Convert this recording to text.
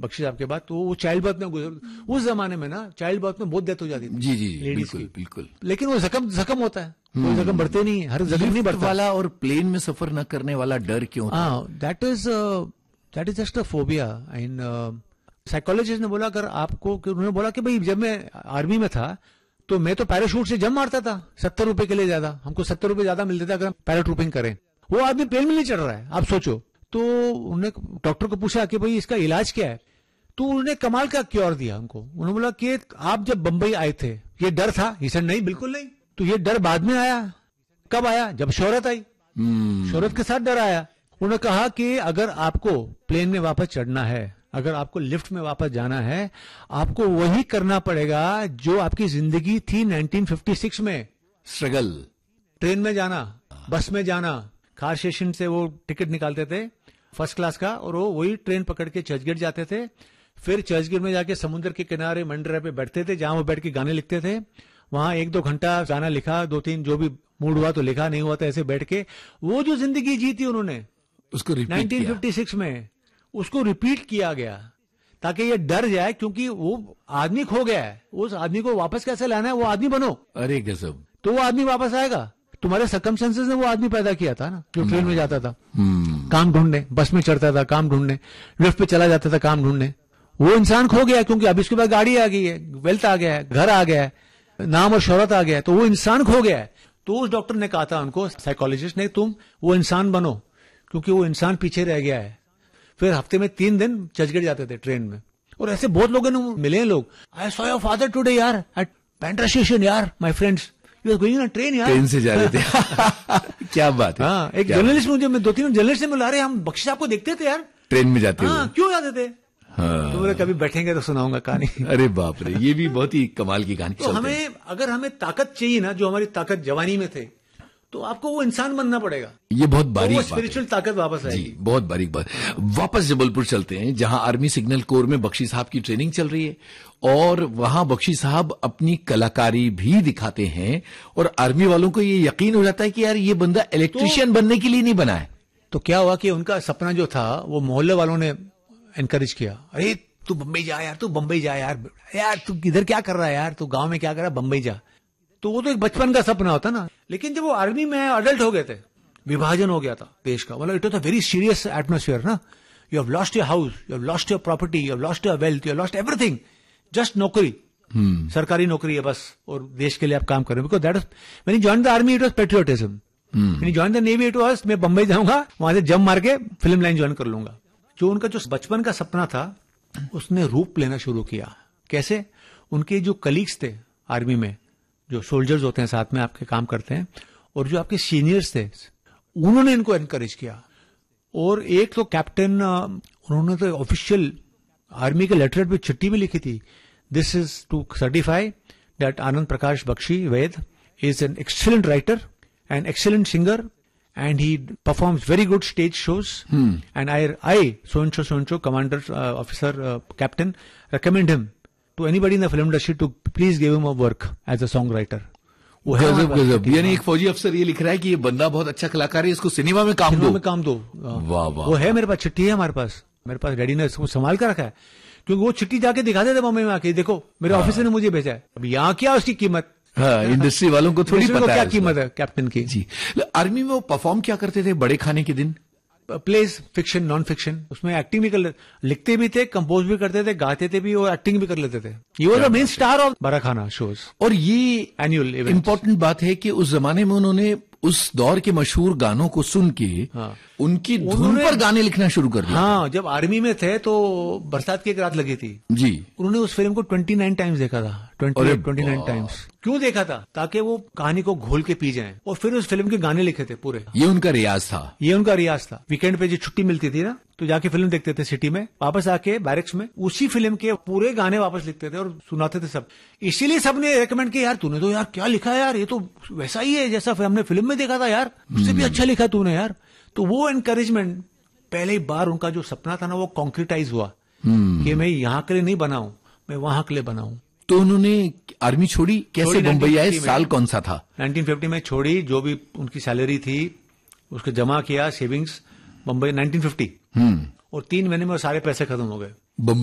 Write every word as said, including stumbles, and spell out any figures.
बख्शी साहब के बाद, तो वो चाइल्ड बर्थ में गुजर, उस जमाने में ना चाइल्ड बर्थ में बहुत डेथ हो जाती थी। जी जी बिल्कुल बिल्कुल। लेकिन वो जख्म जख्म होता है, कोई जख्म बढ़ते नहीं है, हर जख्म नहीं बढ़ता वाला। और प्लेन में सफर न करने वाला डर क्यों था? That is that is just a phobia. And psychologist ने बोला, अगर आपको, उन्होंने बोला कि भाई जब मैं आर्मी में था तो मैं तो पैराशूट से जंप मारता था, सत्तर रुपए के लिए ज्यादा, हमको सत्तर रुपए ज्यादा मिलते थे अगर हम पैराट्रूपिंग करें। वो आदमी प्लेन में नहीं चढ़ रहा है, आप सोचो। तो उन्होंने डॉक्टर को पूछा कि भाई इसका इलाज क्या है, तो उन्होंने कमाल का क्योर दिया हमको। उन्होंने बोला कि आप जब बंबई आए थे ये डर था? ही सेड नहीं, बिल्कुल नहीं। तो ये डर बाद में आया। कब आया? जब शोहरत आई, hmm. शोहरत के साथ डर आया। उन्होंने कहा कि अगर आपको प्लेन में वापस चढ़ना है, अगर आपको लिफ्ट में वापस जाना है, आपको वही करना पड़ेगा जो आपकी जिंदगी थी नाइनटीन फिफ्टी सिक्स में। स्ट्रगल, ट्रेन में जाना, बस में जाना, कार स्टेशन से वो टिकट निकालते थे फर्स्ट क्लास का, और वो वही ट्रेन पकड़ के चर्चगेट जाते थे। फिर चर्चगेट में जाके समुद्र के किनारे मंडरा पे बैठते थे, जहां वो बैठ के गाने लिखते थे। वहां एक दो घंटा गाना लिखा, दो तीन जो भी मूड हुआ तो लिखा, नहीं हुआ तो ऐसे बैठ के वो जो जिंदगी जी थी उन्होंने उसको रिपीट नाइनटीन फिफ्टी सिक्स में, उसको रिपीट किया गया ताकि ये डर जाए, क्योंकि वो आदमी खो गया है, उस आदमी को वापस कैसे लाना है, वो आदमी बनो। अरे गजब। तो वो आदमी वापस आएगा। तुम्हारे सर्कमस्टेंसेस ने वो आदमी पैदा किया था ना, जो ट्रेन में जाता था काम ढूंढने, बस में चढ़ता था काम ढूंढने, लिफ्ट पे चला जाता था काम ढूंढने। वो इंसान खो गया, क्योंकि अब इसके बाद गाड़ी आ गई है, वेल्थ आ गया है, घर आ गया है, नाम और शोहरत आ गया है, तो वो इंसान खो गया है। तो उस डॉक्टर ने कहा था उनको, साइकोलॉजिस्ट ने, तुम वो इंसान बनो, क्योंकि वो इंसान पीछे रह गया है। फिर हफ्ते में तीन दिन चर्चगेट जाते थे ट्रेन में। और ऐसे बहुत लोगों ने मिले हैं लोग, I saw your father today यार एट पेंट्रा स्टेशन यार, my friends you are going on train यार, ट्रेन से जा रहे थे। क्या बात है। हाँ, एक जर्नलिस्ट मुझे, मैं दो तीन जर्नलिस्ट से मिला रहे, हम बख्शी साहब को देखते थे यार ट्रेन में जाते हाँ, क्यों जाते थे? हाँ। तो बोले कभी बैठेंगे तो सुनाऊंगा कहानी। अरे बाप रे, ये भी बहुत ही कमाल की कहानी। तो हमें, अगर हमें ताकत चाहिए ना, जो हमारी ताकत जवानी में थे, तो आपको वो इंसान बनना पड़ेगा। ये बहुत बारीक तो वो स्पिरिचुअल ताकत वापस आएगी। जी, बहुत बारीक बात। वापस जबलपुर चलते हैं, जहां आर्मी सिग्नल कोर में बख्शी साहब की ट्रेनिंग चल रही है, और वहां बख्शी साहब अपनी कलाकारी भी दिखाते हैं, और आर्मी वालों को ये यकीन हो जाता है कि यार ये बंदा इलेक्ट्रिशियन तो, बनने के लिए नहीं बना है। तो क्या हुआ कि उनका सपना जो था, वो मोहल्ले वालों ने एनकरेज किया, अरे तू बम्बई जा यार, तू बम्बई जा यार, यार तू इधर क्या कर रहा है यार, तू गांव में क्या कर रहा है, बम्बई जा। तो वो तो एक बचपन का सपना होता ना। लेकिन जब वो आर्मी में अडल्ट हो गए थे, विभाजन हो गया था देश का, मतलब it was a very serious atmosphere ना। You have lost your house, you have lost your property, you have lost your wealth, you have lost everything, just नौकरी, hmm. सरकारी नौकरी है बस, और देश के लिए आप काम कर रहे हो। Because that was when you joined the army, it was patriotism. When you joined the navy, it was मैं बम्बई जाऊंगा, वहां से जंप मार के फिल्म लाइन ज्वाइन कर लूंगा। जो उनका जो बचपन का सपना था, उसने रूप लेना शुरू किया। कैसे? उनके जो कलीग्स थे आर्मी में, जो सोल्जर्स होते हैं साथ में आपके काम करते हैं, और जो आपके सीनियर्स थे, उन्होंने इनको एनकरेज किया। और एक तो कैप्टन, उन्होंने तो ऑफिशियल आर्मी के लेटरेट पे चिट्ठी भी लिखी थी, this is to certify that Anand Prakash Bakshi Vaid is an excellent writer and excellent singer, and he performs very good stage shows, hmm. and I, I so and so so and so commander uh, officer uh, captain recommend him to anybody in the film industry to please give him a work as a songwriter. वो गजब गजब, यानी एक फौजी अफसर ये लिख रहा है कि ये बंदा बहुत अच्छा कलाकार है, इसको सिनेमा में काम दो, में काम दो। वाह वाह, वो है मेरे पास, चिट्ठी है हमारे पास, मेरे पास डैडी ने इसको संभाल कर रखा है, क्योंकि वो चिट्ठी जाके दिखाते थे बॉम्बे में आके, देखो मेरे ऑफिसर ने मुझे भेजा है। अब यहाँ क्या उसकी कीमत, हाँ, इंडस्ट्री वालों को थोड़ी पता क्या है कीमत है कैप्टन की। जी, आर्मी में वो परफॉर्म क्या करते थे बड़े खाने के दिन? प्लेस, फिक्शन, नॉन फिक्शन, उसमें एक्टिंग भी कर लेते, लिखते भी थे, कंपोज भी करते थे, गाते थे भी, और एक्टिंग भी कर लेते थे। ये was the main star of बड़ा खाना शोज। और ये एनुअल इंपॉर्टेंट बात है कि उस जमाने में उन्होंने उस दौर के मशहूर गानों को सुन के, हाँ, उनकी धुन पर गाने लिखना शुरू कर दिया। हाँ, जब आर्मी में थे तो बरसात की एक रात लगी थी जी, उन्होंने उस फिल्म को उनतीस टाइम्स देखा था, उनतीस टाइम्स। क्यों देखा था? ताकि वो कहानी को घोल के पी जाएं, और फिर उस फिल्म के गाने लिखे थे पूरे। ये उनका रियाज था, ये उनका रियाज था। वीकेंड पे जो छुट्टी मिलती थी ना, तो जाके फिल्म देखते थे सिटी में, वापस आके बैरिक्स में उसी फिल्म के पूरे गाने वापस लिखते थे और सुनाते थे सब। इसीलिए सबने रेकमेंड किया, यार तूने तो यार क्या लिखा है यार, ये तो वैसा ही है जैसा हमने फिल्म में देखा था यार, उससे भी अच्छा लिखा तूने यार। तो वो एनकरेजमेंट, पहली बार उनका जो सपना था ना, वो कॉन्क्रीटाइज हुआ कि मैं यहाँ के लिए नहीं बनाऊं, मैं वहां के लिए बनाऊं। तो उन्होंने आर्मी छोड़ी, कैसे बम्बई आए, साल कौन सा था? नाइनटीन फिफ्टी में छोड़ी, जो भी उनकी सैलरी थी उसको जमा किया, सेविंग्स, बम्बई नाइनटीन फिफ्टी, और तीन महीने में सारे पैसे खत्म हो गए।